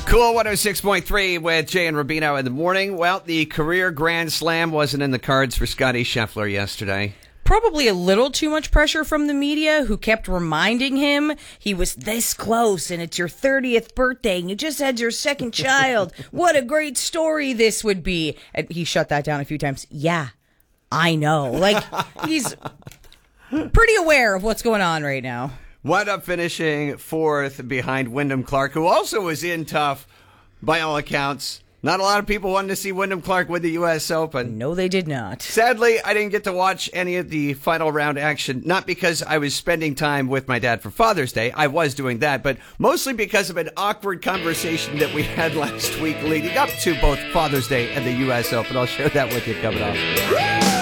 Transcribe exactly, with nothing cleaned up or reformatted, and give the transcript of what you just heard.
Cool one oh six point three with Jay and Rubino in the morning. Well, the career Grand Slam wasn't in the cards for Scotty Scheffler yesterday. Probably a little too much pressure from the media, who kept reminding him he was this close and it's your thirtieth birthday and you just had your second child. What a great story this would be. And he shut that down a few times. Yeah, I know. Like, he's pretty aware of what's going on right now. Wound up finishing fourth behind Wyndham Clark, who also was in tough by all accounts. Not a lot of people wanted to see Wyndham Clark win the U S Open. No, they did not. Sadly, I didn't get to watch any of the final round action, not because I was spending time with my dad for Father's Day. I was doing that, but mostly because of an awkward conversation that we had last week leading up to both Father's Day and the U S Open. I'll share that with you coming up.